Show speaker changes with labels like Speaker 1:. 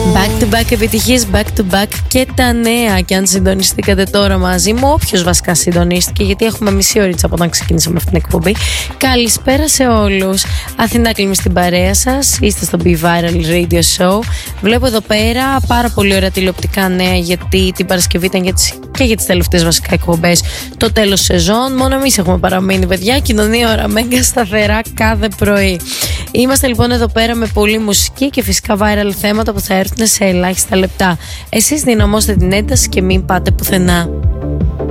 Speaker 1: Back to back επιτυχίες, back to back και τα νέα. Και αν συντονιστήκατε τώρα μαζί μου, όποιος βασικά συντονίστηκε, γιατί έχουμε μισή ωρίτσα από όταν ξεκινήσαμε αυτή την εκπομπή. Καλησπέρα σε όλους. Αθηνά Κλίμη στην παρέα σας. Είστε στο Be Viral Radio Show. Βλέπω εδώ πέρα πάρα πολύ ωραία τηλεοπτικά νέα, γιατί την Παρασκευή ήταν και για τις τελευταίες βασικά εκπομπές το τέλος σεζόν. Μόνο εμείς έχουμε παραμείνει, παιδιά. Κοινωνία ώρα μέγα σταθερά κάθε πρωί. Είμαστε λοιπόν εδώ πέρα με πολλή μουσική και φυσικά viral θέματα που θα έρθουν σε ελάχιστα λεπτά. Εσείς δυναμώστε την ένταση και μην πάτε πουθενά.